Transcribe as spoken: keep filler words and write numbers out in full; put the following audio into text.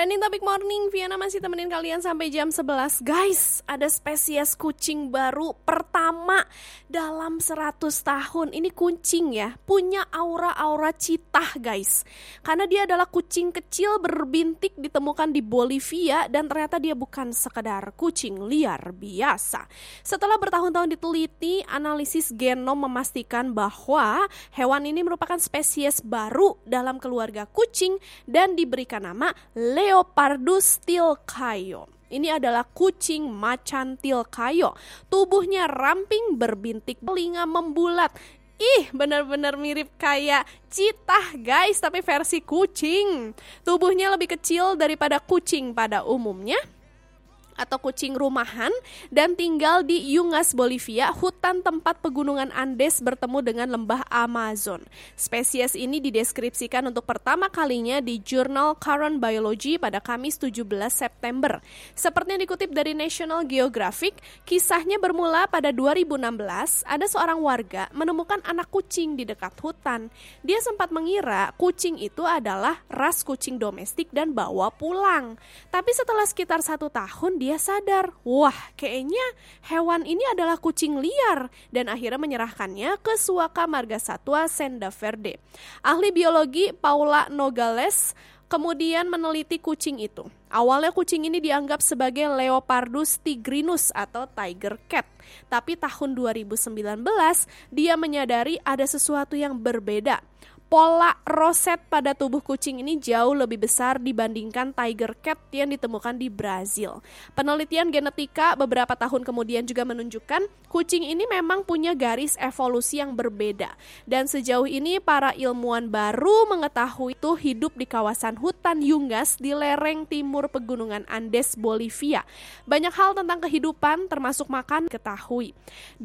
Trending Topic Morning, Viana masih temenin kalian sampai jam sebelas. Guys, ada spesies kucing baru pertama dalam seratus tahun. Ini kucing ya, punya aura-aura citah guys. Karena dia adalah kucing kecil berbintik ditemukan di Bolivia dan ternyata dia bukan sekedar kucing liar biasa. Setelah bertahun-tahun diteliti, analisis genom memastikan bahwa hewan ini merupakan spesies baru dalam keluarga kucing dan diberikan nama Leopardus tilcaio. Ini adalah kucing macan tilcaio. Tubuhnya ramping, berbintik, telinga membulat. Ih, benar-benar mirip kayak citah guys, tapi versi kucing. Tubuhnya lebih kecil daripada kucing pada umumnya atau kucing rumahan, dan tinggal di Yungas, Bolivia, hutan tempat pegunungan Andes bertemu dengan lembah Amazon. Spesies ini dideskripsikan untuk pertama kalinya di jurnal Current Biology pada Kamis tujuh belas September. Seperti yang dikutip dari National Geographic, kisahnya bermula pada dua ribu enam belas, ada seorang warga menemukan anak kucing di dekat hutan. Dia sempat mengira kucing itu adalah ras kucing domestik dan bawa pulang. Tapi setelah sekitar satu tahun, dia sadar, wah kayaknya hewan ini adalah kucing liar, dan akhirnya menyerahkannya ke Suaka Marga Satwa Senda Verde. Ahli biologi Paula Nogales kemudian meneliti kucing itu. Awalnya kucing ini dianggap sebagai Leopardus tigrinus atau tiger cat. Tapi tahun dua ribu sembilan belas dia menyadari ada sesuatu yang berbeda. Pola roset pada tubuh kucing ini jauh lebih besar dibandingkan tiger cat yang ditemukan di Brazil. Penelitian genetika beberapa tahun kemudian juga menunjukkan kucing ini memang punya garis evolusi yang berbeda. Dan sejauh ini para ilmuwan baru mengetahui itu hidup di kawasan hutan Yungas di lereng timur pegunungan Andes, Bolivia. Banyak hal tentang kehidupan termasuk makan diketahui.